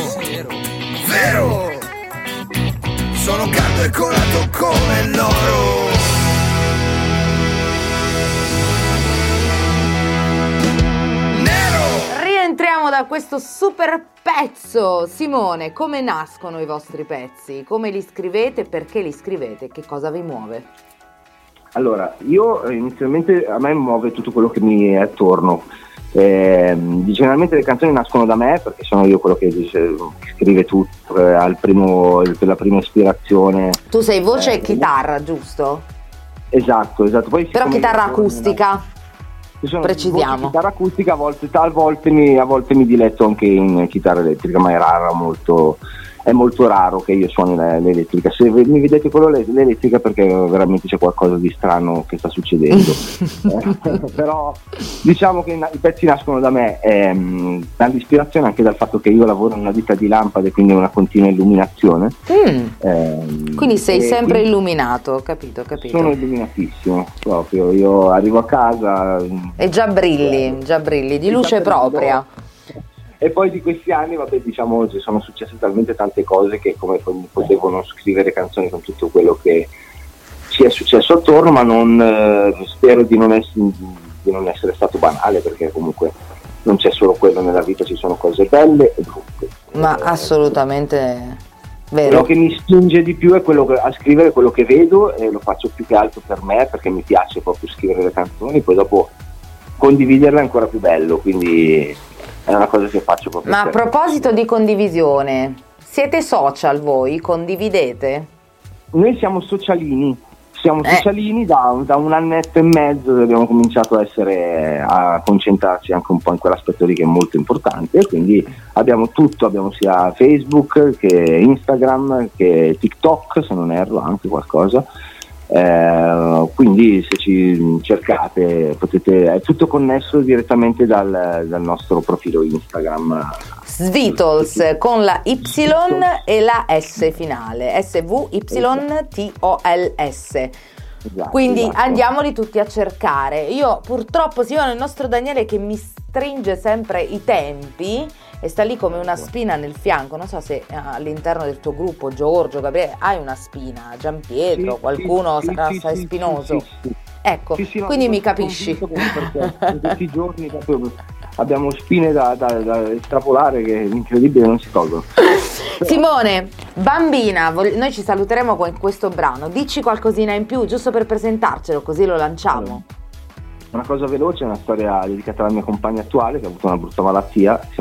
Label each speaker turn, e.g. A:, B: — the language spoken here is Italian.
A: vero. Sono caldo e colato come l'oro.
B: Rientriamo da questo super pezzo. Simone, come nascono i vostri pezzi? Come li scrivete? Perché li scrivete? Che cosa vi muove?
C: Allora, io inizialmente a me muove tutto quello che mi è attorno. Generalmente le canzoni nascono da me perché sono io quello che scrive tutto, la prima ispirazione.
B: Tu sei voce e chitarra, giusto?
C: Esatto. Poi,
B: però chitarra acustica. Precisiamo.
C: Chitarra acustica, a volte mi diletto anche in chitarra elettrica, ma è molto raro che io suoni l'elettrica. Se mi vedete quello l'elettrica perché veramente c'è qualcosa di strano che sta succedendo. Però diciamo che i pezzi nascono da me, dall'ispirazione anche dal fatto che io lavoro in una ditta di lampade, quindi una continua illuminazione.
B: Quindi sei sempre illuminato, capito.
C: Sono illuminatissimo, proprio. Io arrivo a casa
B: e già brilli di luce propria.
C: E poi di questi anni, diciamo, ci sono successe talmente tante cose che come potevano scrivere canzoni con tutto quello che ci è successo attorno, ma spero di non essere stato banale, perché comunque non c'è solo quello nella vita, ci sono cose belle e brutte.
B: Ma assolutamente vero.
C: Quello che mi spinge di più è a scrivere quello che vedo, e lo faccio più che altro per me, perché mi piace proprio scrivere le canzoni, poi dopo condividerle è ancora più bello, quindi è una cosa che faccio proprio.
B: Ma a proposito di condivisione, siete social voi? Condividete?
C: Noi siamo socialini da un annetto e mezzo, abbiamo cominciato a concentrarci anche un po' in quell'aspetto lì che è molto importante, quindi abbiamo tutto, abbiamo sia Facebook che Instagram che TikTok, se non erro anche qualcosa. Quindi se ci cercate è tutto connesso direttamente dal nostro profilo Instagram
B: Svitols con la Y e la S finale, SVYTOLS. Quindi andiamoli tutti a cercare. Io purtroppo Simone, il nostro Daniele che mi stringe sempre i tempi e sta lì come una spina nel fianco, non so se all'interno del tuo gruppo Giorgio, Gabriele, hai una spina, Giampietro, qualcuno sarà spinoso.
C: Sì.
B: Ecco, quindi mi capisci.
C: Perché in questi giorni proprio abbiamo spine da estrapolare che è incredibile, non si tolgono.
B: Simone, bambina, noi ci saluteremo con questo brano. Dici qualcosina in più, giusto per presentarcelo, così lo lanciamo.
C: Una cosa veloce, una storia dedicata alla mia compagna attuale che ha avuto una brutta malattia.